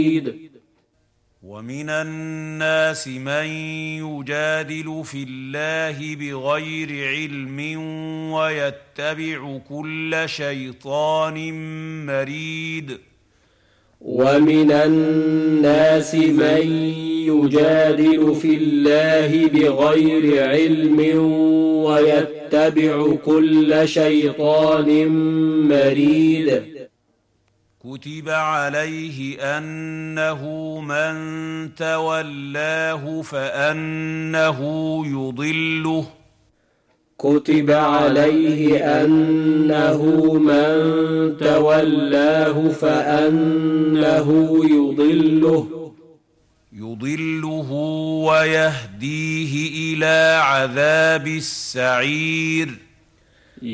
ومن الناس من يجادل في الله بغير علم ويتبع كل شيطان مريد ومن الناس من يجادل في الله بغير علم ويتبع كل شيطان مريد كتب عليه أنه من تولاه فأنه يضله كتب عليه أنه من تولاه فأنه يضله ويهديه إلى عذاب السعير